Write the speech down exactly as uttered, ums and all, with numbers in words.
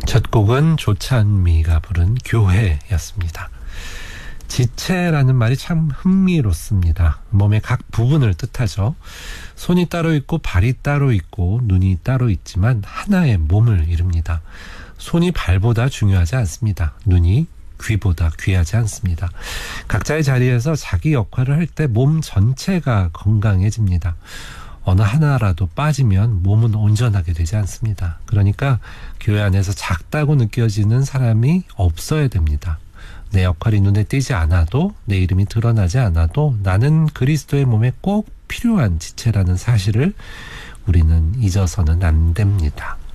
첫 곡은 조찬미가 부른 교회였습니다. 지체라는 말이 참 흥미롭습니다. 몸의 각 부분을 뜻하죠. 손이 따로 있고 발이 따로 있고 눈이 따로 있지만 하나의 몸을 이룹니다. 손이 발보다 중요하지 않습니다. 눈이 귀보다 귀하지 않습니다. 각자의 자리에서 자기 역할을 할 때 몸 전체가 건강해집니다. 어느 하나라도 빠지면 몸은 온전하게 되지 않습니다. 그러니까 교회 안에서 작다고 느껴지는 사람이 없어야 됩니다. 내 역할이 눈에 띄지 않아도, 내 이름이 드러나지 않아도 나는 그리스도의 몸에 꼭 필요한 지체라는 사실을 우리는 잊어서는 안 됩니다.